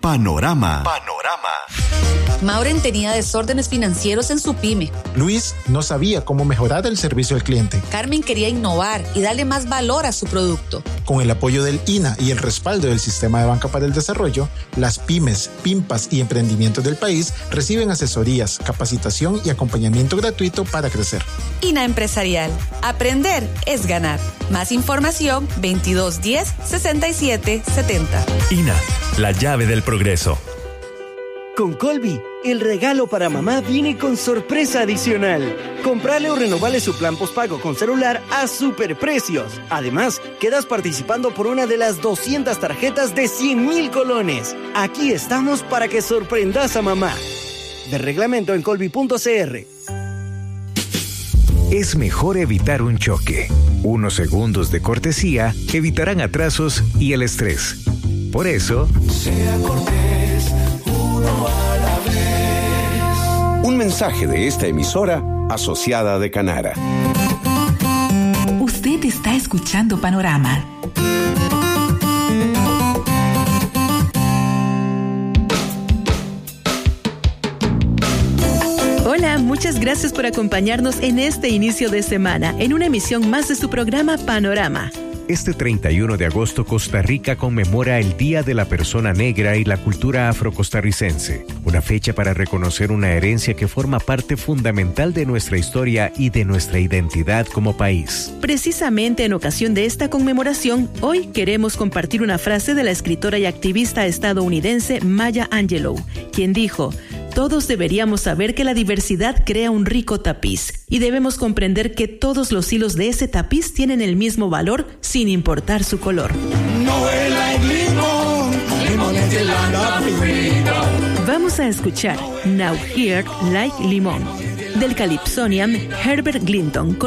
Panorama. Mauren tenía desórdenes financieros en su pyme. Luis no sabía cómo mejorar el servicio al cliente. Carmen quería innovar y darle más valor a su producto. Con el apoyo del INA y el respaldo del Sistema de Banca para el Desarrollo, las pymes, PIMPAS y emprendimientos del país reciben asesorías, capacitación y acompañamiento gratuito para crecer. INA Empresarial. Aprender es ganar. Más información 2210-6770. INA, la llave del progreso. Con Colby, el regalo para mamá viene con sorpresa adicional. Comprale o renovale su plan postpago con celular a superprecios. Además, quedas participando por una de las 200 tarjetas de 100,000 colones. Aquí estamos para que sorprendas a mamá. De reglamento en colby.cr. Es mejor evitar un choque. Unos segundos de cortesía evitarán atrasos y el estrés. Por eso, sea cortés, uno a la vez. Un mensaje de esta emisora asociada de Canara. Usted está escuchando Panorama. Hola, muchas gracias por acompañarnos en este inicio de semana, en una emisión más de su programa Panorama. Este 31 de agosto Costa Rica conmemora el Día de la Persona Negra y la cultura afrocostarricense, una fecha para reconocer una herencia que forma parte fundamental de nuestra historia y de nuestra identidad como país. Precisamente en ocasión de esta conmemoración, hoy queremos compartir una frase de la escritora y activista estadounidense Maya Angelou, quien dijo: todos deberíamos saber que la diversidad crea un rico tapiz y debemos comprender que todos los hilos de ese tapiz tienen el mismo valor sin importar su color. Vamos a escuchar Now Here Like Limón del Calypsonian Herbert Clinton con